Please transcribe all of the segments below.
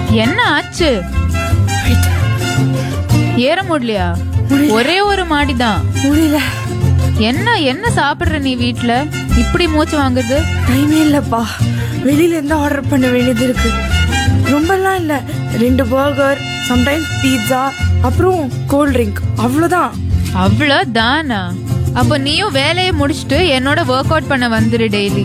என்ன ஆச்சு? ஏற முடியலையா? ஒரே ஒரு மாடிதான். முடியல. என்ன சாப்பிடுற நீ வீட்ல? இப்படி மூச்சு வாங்குது. டைமே இல்லப்பா, வெளியில இருந்து ஆர்டர் பண்ண வேண்டியது இருக்கு. ரொம்பலாம் இல்ல, 2 பர்கர், சம்டைம்ஸ் பீட்சா, அப்புறம் கோல்ட் ட்ரிங்க், அவ்வளவுதான். அவ்வளவுதானா? அப்ப நீயும் வேலையை முடிச்சுட்டு என்னோட ஒர்க் அவுட் பண்ண வந்துரு daily.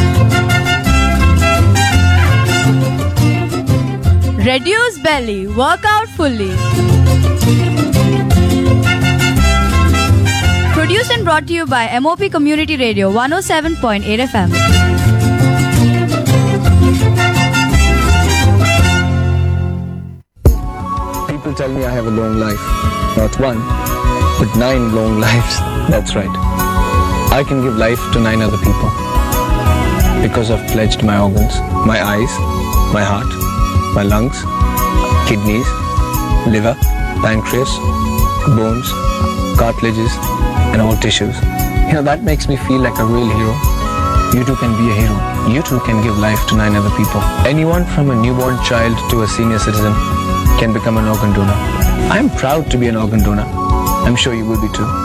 Reduce belly, work out fully. Produced and brought to you by MOP Community Radio 107.8 FM. People tell me I have a long life. Not 1, but 9 long lives. That's right. I can give life to 9 other people. Because I've pledged my organs, my eyes, my heart, my lungs, kidneys, liver, pancreas, bones, cartilages, and all tissues. That makes me feel like a real hero. You too can be a hero. You too can give life to 9 other people. Anyone from a newborn child to a senior citizen can become an organ donor. I am proud to be an organ donor. I'm sure you will be too.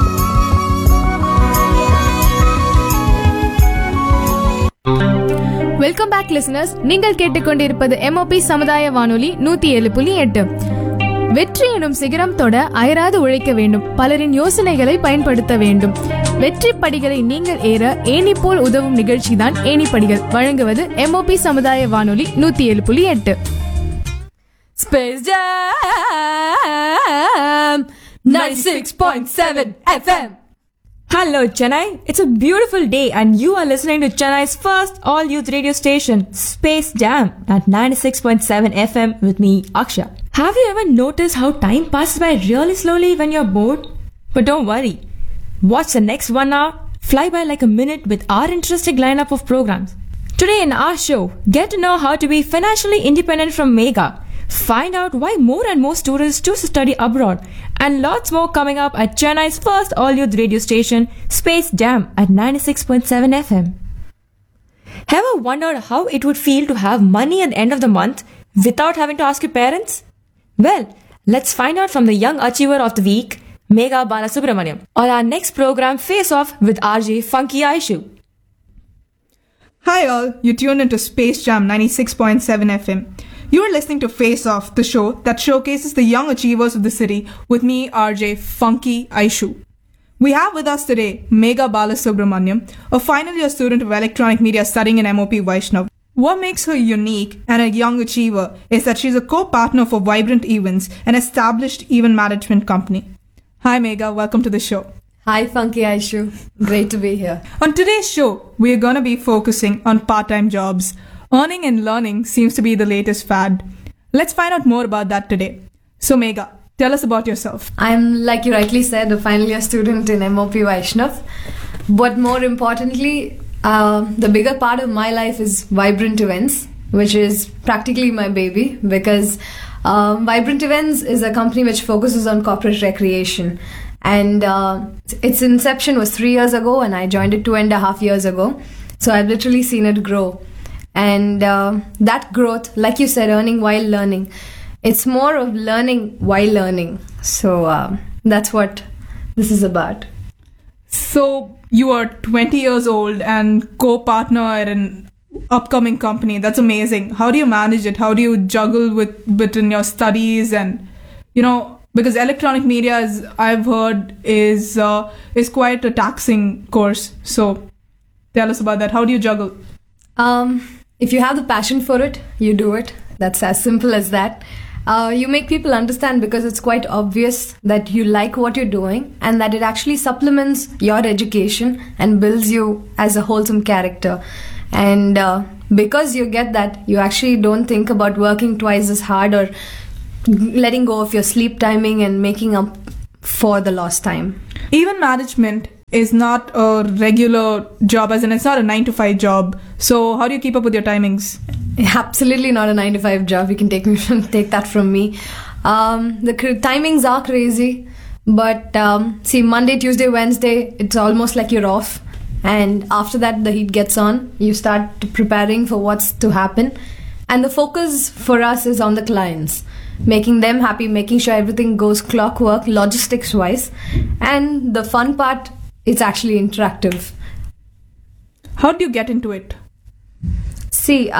Welcome back listeners. நீங்கள் கேட்டுக்கொண்டிருப்பது MOP சமுதாய வானொலி 107.8. வெற்றி எனும் சிகரம் தொட அயராது உழைக்க வேண்டும். பலரின் யோசனைகளை பயன்படுத்த வேண்டும். வெற்றி படிகளை நீங்கள் ஏற ஏணி போல் உதவும் நிகழ்ச்சி தான் ஏணிப்படிகள். வழங்குவது MOP சமுதாய வானொலி 107.8. Space Jam 96.7 FM. Hello Chennai, it's a beautiful day and you are listening to Chennai's first all-youth radio station, Space Jam at 96.7 FM with me, Aksha. Have you ever noticed how time passes by really slowly when you're bored? But don't worry. Watch the next 1 hour fly by like a minute with our interesting lineup of programs. Today in our show, get to know how to be financially independent from Mega. Find out why more and more students choose to study abroad, and lots more coming up at Chennai's first all-youth radio station, Space Jam at 96.7 FM. Ever wondered how it would feel to have money at the end of the month without having to ask your parents? Well, let's find out from the Young Achiever of the Week, Megha Balasubramaniam, on our next program, Face Off with RJ Funky Aishu. Hi all, you tuned into Space Jam 96.7 FM. You are listening to Face Off, the show that showcases the young achievers of the city with me, RJ Funky Aishu. We have with us today Megha Balasubramaniam, a final year student of electronic media studying in MOP Vaishnav. What makes her unique and a young achiever is that she's a co-partner for Vibrant Events, an established event management company. Hi Megha, welcome to the show. Hi Funky Aishu, great to be here. On today's show, we are going to be focusing on part-time jobs. Earning and learning seems to be the latest fad. Let's find out more about that today. So Megha, tell us about yourself. I'm, like you rightly said, a final year student in MOP Vaishnav. But more importantly, the bigger part of my life is Vibrant Events, which is practically my baby, because Vibrant Events is a company which focuses on corporate recreation. And its inception was 3 years ago and I joined it 2.5 years ago. So I've literally seen it grow. And that growth, like you said, earning while learning, it's more of learning while learning. So that's what this is about. So you are 20 years old and co-partner at an upcoming company. That's amazing. How do you manage it? How do you juggle between your studies and, because electronic media, as I've heard, is quite a taxing course. So tell us about that. How do you juggle? If you have the passion for it, you do it. That's as simple as that. You make people understand because it's quite obvious that you like what you're doing and that it actually supplements your education and builds you as a wholesome character. And because you get that, you actually don't think about working twice as hard or letting go of your sleep timing and making up for the lost time. Event management is not a regular job, as in it's not a 9-to-5 job. So how do you keep up with your timings? Absolutely not a 9-to-5 job. You can take that from me. The timings are crazy, but see, Monday, Tuesday, Wednesday, it's almost like you're off. And after that, the heat gets on. You start preparing for what's to happen. And the focus for us is on the clients, making them happy, making sure everything goes clockwork, logistics wise. And the fun part, it's actually interactive. How do you get into it? See,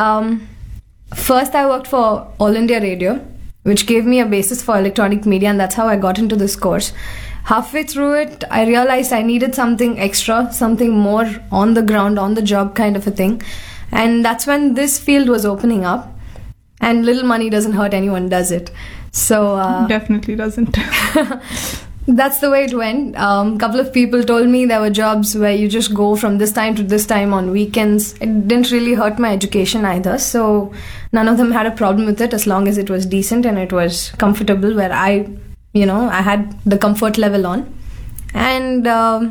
first I worked for All India Radio, which gave me a basis for electronic media, and that's how I got into this course. Halfway through it, I realized I needed something extra, something more on the ground, on the job kind of a thing. And that's when this field was opening up. And little money doesn't hurt anyone, does it? So Definitely doesn't. that's the way it went. Couple of people told me there were jobs where you just go from this time to this time on weekends. It didn't really hurt my education either. So none of them had a problem with it as long as it was decent and it was comfortable, where I had the comfort level on. And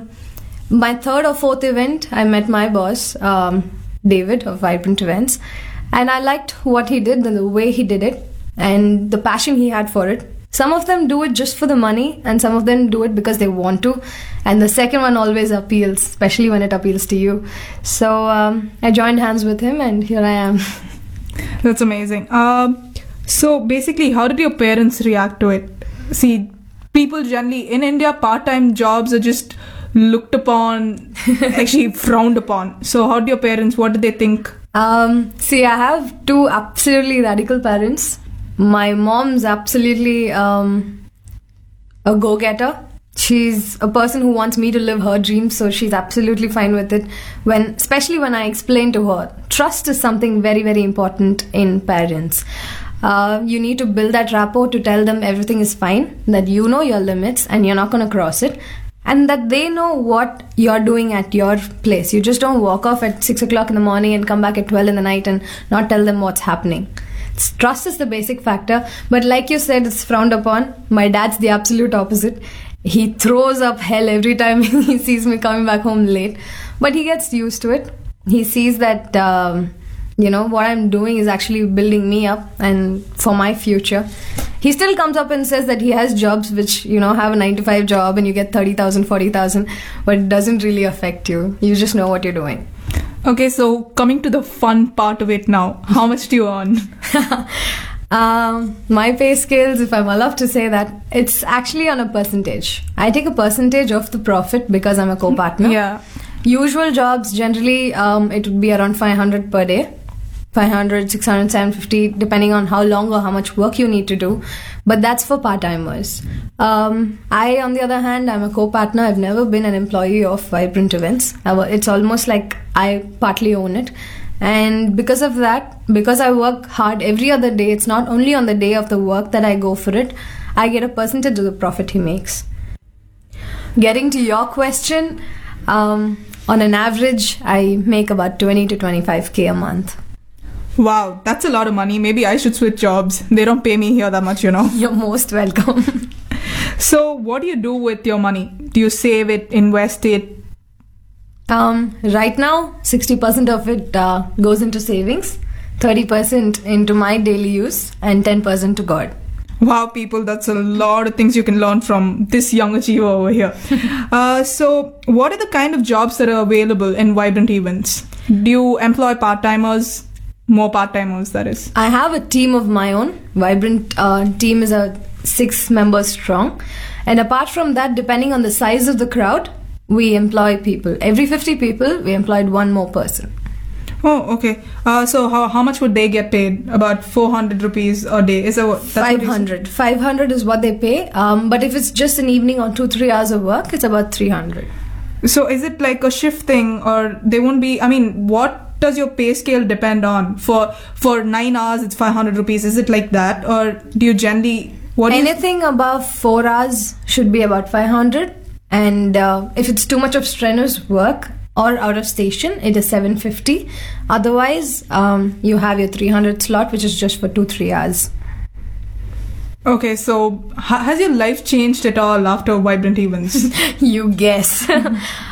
my third or fourth event, I met my boss, David of Vibrant Events. And I liked what he did and the way he did it and the passion he had for it. Some of them do it just for the money and some of them do it because they want to. And the second one always appeals, especially when it appeals to you. So I joined hands with him and here I am. That's amazing. So basically, how did your parents react to it? See, people generally in India, part-time jobs are just looked upon, actually frowned upon. So how did your parents, what did they think? See, I have two absolutely radical parents. My mom's absolutely a go-getter. She's a person who wants me to live her dreams, so she's absolutely fine with it. Especially when I explain to her, trust is something very, very important in parents. You need to build that rapport to tell them everything is fine, that you know your limits and you're not going to cross it, and that they know what you're doing at your place. You just don't walk off at 6 o'clock in the morning and come back at 12 in the night and not tell them what's happening. Trust is the basic factor, but like you said, it's frowned upon. My dad's the absolute opposite. He throws up hell every time he sees me coming back home late, but he gets used to it. He sees that what I'm doing is actually building me up and for my future. He still comes up and says that he has jobs which have a 9-to-5 job and you get 30,000, 40,000, but it doesn't really affect you. You just know what you're doing. Okay, so coming to the fun part of it now, how much do you earn? My pay scales, if I'm allowed to say that, it's actually on a percentage. I take a percentage of the profit because I'm a co-partner. Yeah. Usual jobs, generally, it would be around 500 per day. 500, 600, 750, depending on how long or how much work you need to do. But that's for part-timers. I, on the other hand, I'm a co-partner. I've never been an employee of Vibrant Events. It's almost like I partly own it. And because of that, because I work hard every other day, it's not only on the day of the work that I go for it, I get a percentage of the profit he makes. Getting to your question, on an average, I make about 20 to 25K a month. Wow, that's a lot of money. Maybe I should switch jobs. They don't pay me here that much, You're most welcome. So what do you do with your money? Do you save it, invest it? Right now, 60% of it goes into savings, 30% into my daily use, and 10% to God. Wow, people, that's a lot of things you can learn from this young achiever over here. So what are the kind of jobs that are available in Vibrant Events? Do you employ part-timers? More part-timers, that is. I have a team of my own. Vibrant team is 6 members strong. And apart from that, depending on the size of the crowd, we employ people. Every 50 people, we employed one more person. Oh, okay. So how much would they get paid? About 400 rupees a day. Is that what? 500. 500 is what they pay. But if it's just an evening or 2-3 hours of work, it's about 300. So is it like a shift thing, or they won't be? I mean, what does your pay scale depend on? For 9 hours, it's 500 rupees. Is it like that, or do you generally anything above 4 hours should be about 500, and if it's too much of strenuous work or out of station, it is 750. Otherwise, you have your 300 slot, which is just for 2-3 hours. Okay, so has your life changed at all after Vibrant Events? You guess.